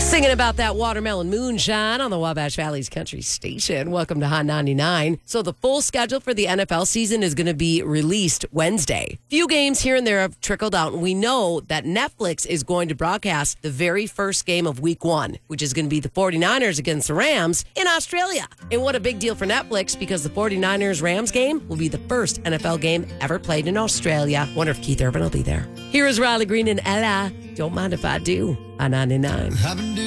Singing about that watermelon moonshine on the Wabash Valley's Country Station. Welcome to Hot 99. So the full schedule for the NFL season is going to be released Wednesday. Few games here and there have trickled out, and we know that Netflix is going to broadcast the very first game of Week 1, which is going to be the 49ers against the Rams in Australia. And what a big deal for Netflix, because the 49ers-Rams game will be the first NFL game ever played in Australia. Wonder if Keith Urban will be there. Here is Riley Green and Ella. Don't mind if I do. On 99.